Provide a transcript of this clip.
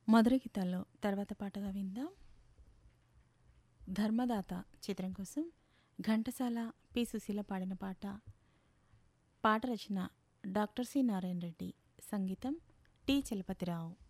మధుర గీతాల్లో తర్వాత పాటగా విందాం. ధర్మదాత చిత్రం కోసం ఘంటసాల పి సుశీల పాడిన పాట. పాట రచన డాక్టర్ సి నారాయణ రెడ్డి, సంగీతం టి చలపతిరావు.